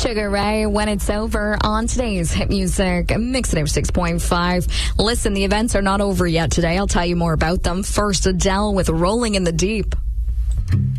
Sugar Ray, When It's Over, on today's Hit Music Mix It Up 6.5. Listen, the events are not over yet today. I'll tell you more about them. First, Adele with Rolling in the Deep.